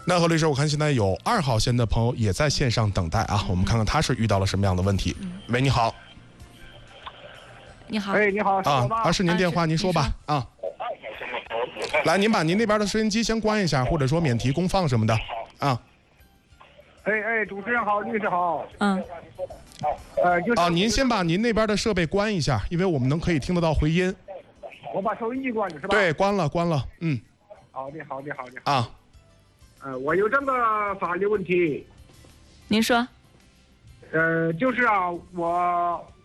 那何律师，我看现在有2号线的朋友也在线上等待啊，我们看看他是遇到了什么样的问题。喂，你好。 你好。 哎，你好，是我吗？ 是您电话，您说吧。来，您把您那边的收音机先关一下，或者说免提功放什么的啊。 主持人好，律师好。 您先把您那边的设备关一下，因为我们可以听得到回音。 我把收音机关了是吧？ 对，关了。 好的。 啊。 我有这个法律问题。 您说。 就是啊，